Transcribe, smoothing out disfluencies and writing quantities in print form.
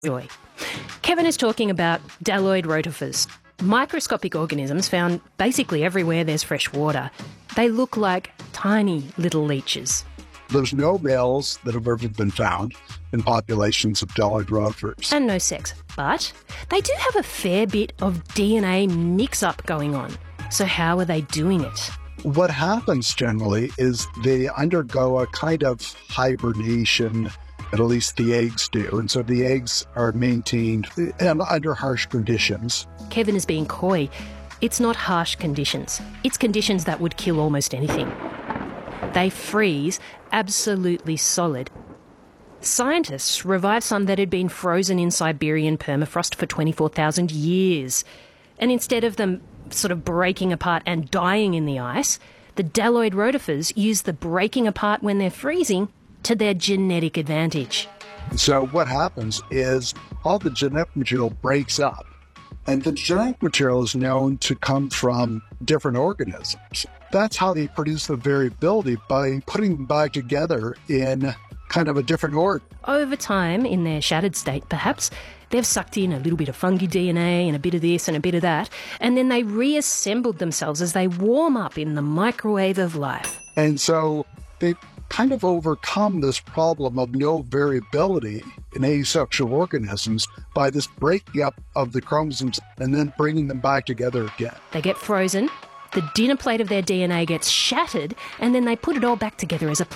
Joy. Kevin is talking about Dalloid rotifers, microscopic organisms found basically everywhere there's fresh water. They look like tiny little leeches. There's no males that have ever been found in populations of Dalloid rotifers. And no sex. But they do have a fair bit of DNA mix-up going on. So how are they doing it? What happens generally is they undergo a kind of hibernation, at least the eggs do. And so the eggs are maintained under harsh conditions. Kevin is being coy. It's not harsh conditions. It's conditions that would kill almost anything. They freeze absolutely solid. Scientists revived some that had been frozen in Siberian permafrost for 24,000 years. And instead of them sort of breaking apart and dying in the ice, the Dalloid rotifers use the breaking apart when they're freezing to their genetic advantage. So what happens is all the genetic material breaks up. And the genetic material is known to come from different organisms. That's how they produce the variability, by putting them back together in kind of a different order. Over time, in their shattered state perhaps, they've sucked in a little bit of fungi DNA and a bit of this and a bit of that, and then they reassembled themselves as they warm up in the microwave of life. And so they kind of overcome this problem of no variability in asexual organisms by this breaking up of the chromosomes and then bringing them back together again. They get frozen, the dinner plate of their DNA gets shattered, and then they put it all back together as a